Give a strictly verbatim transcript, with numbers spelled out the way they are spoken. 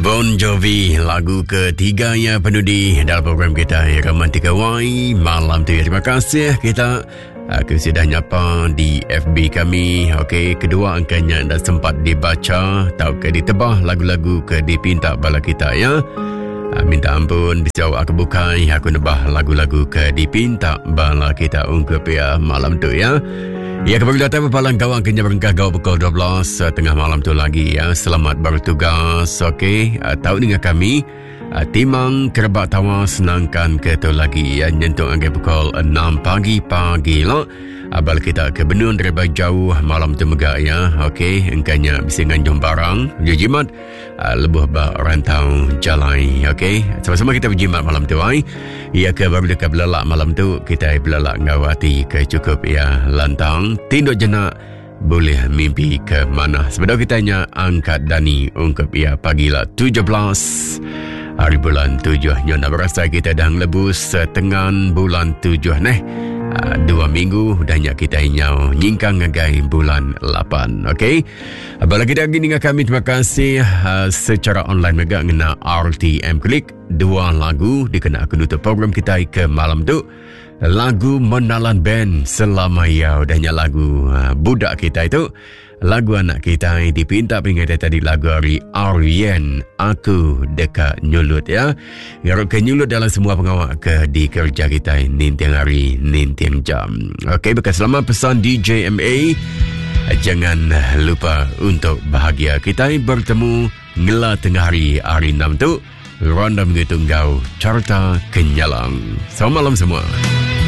Bon Jovi, lagu ketiga yang penuh di dalam program kita Romantika Y malam tu. Terima kasih kita aku sudah nyapa di F B kami. Okey, kedua angkanya dah sempat dibaca, tahu ke ditebah lagu-lagu ke dipinta bala kita ya. Minta ampun bisa aku bukai aku nebah lagu-lagu ke dipinta bala kita ungkap ya malam tu ya. Ya, kembali datang berpalang kawan kenya berengkah kau pukul dua belas uh, tengah malam tu lagi ya. Selamat bertugas. Okey, uh, tahu dengan kami uh, timang kerebak tawa senangkan ke tu lagi ya. Nyentuh angka pukul enam pagi pagi lah. Abal kita ke benun daripada jauh malam tu megak ya. Okey, engkanya bisa nganjung barang jimat uh, lebuh ba rantau jalai. Okey, sama-sama kita berjimat malam tu ai. Ya, ke baru dekat belalak malam tu kita belalak ngawati ke cukup ya lantang tinduk jenak boleh mimpi ke mana. Sebenarnya kita hanya angkat Dani ungkap ya pagilah tujuh belas hari bulan tujuh. Nyona berasa kita dah lebus setengah bulan tujuh neh. Uh, dua minggu dahnya kita inyau nyingkang ngagai bulan lapan. Okey, apalagi dah gini dengan kami. Terima kasih uh, secara online mega ngena R T M Klik dua lagu dikena aku nutup program kita ke malam tu. Lagu Menalan Band Selama Yau dahnya lagu uh, budak kita itu, lagu anak kita dipinta pengen tadi lagu dari Aryan Aku Dekat Nyulut ya. Ngarut ke nyulut dalam semua pengawak ke di kerja kita nintiang hari nintiang jam. Okey, bekas selamat pesan D J M A. Jangan lupa untuk bahagia kita bertemu ngela tengah hari hari enam tu. Ronda menghitung kau carta kenyalang. Selamat malam semua.